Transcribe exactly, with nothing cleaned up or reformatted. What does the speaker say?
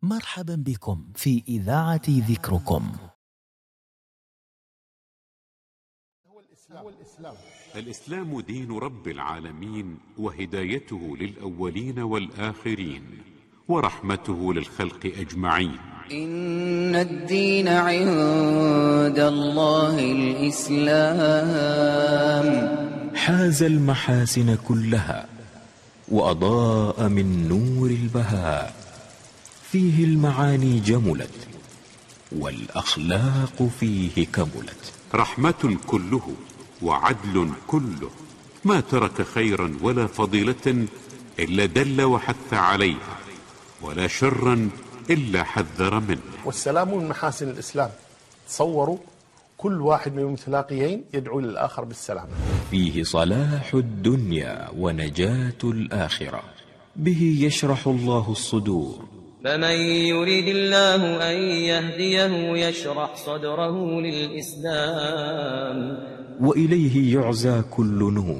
مرحبا بكم في إذاعة ذكركم. الإسلام دين رب العالمين وهدايته للأولين والآخرين ورحمته للخلق أجمعين. إن الدين عند الله الإسلام. حاز المحاسن كلها وأضاء من نور البهاء، فيه المعاني جملت والأخلاق فيه كملت. رحمة كله وعدل كله، ما ترك خيرا ولا فضيلة إلا دل وحث عليها، ولا شرا إلا حذر منه. والسلام من محاسن الإسلام. تصوروا كل واحد من المتلاقيين يدعو للآخر بالسلام. فيه صلاح الدنيا ونجاة الآخرة، به يشرح الله الصدور. فمن يريد الله أن يهديه يشرح صدره للإسلام، وإليه يعزى كل نور.